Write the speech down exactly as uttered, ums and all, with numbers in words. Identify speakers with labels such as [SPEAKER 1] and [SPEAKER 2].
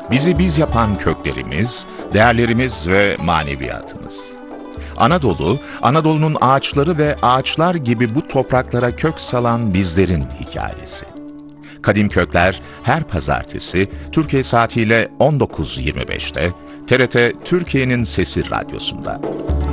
[SPEAKER 1] Bizi biz yapan köklerimiz, değerlerimiz ve maneviyatımız. Anadolu, Anadolu'nun ağaçları ve ağaçlar gibi bu topraklara kök salan bizlerin hikayesi. Kadim Kökler her pazartesi Türkiye saatiyle on dokuz yirmi beşte T R T Türkiye'nin Sesi Radyosu'nda.